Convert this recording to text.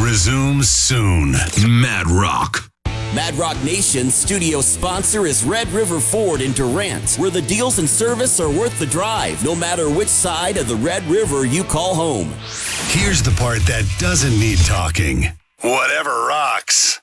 resumes soon. Mad Rock. Mad Rock Nation's studio sponsor is Red River Ford in Durant, where the deals and service are worth the drive, no matter which side of the Red River you call home. Here's the part that doesn't need talking. Whatever rocks.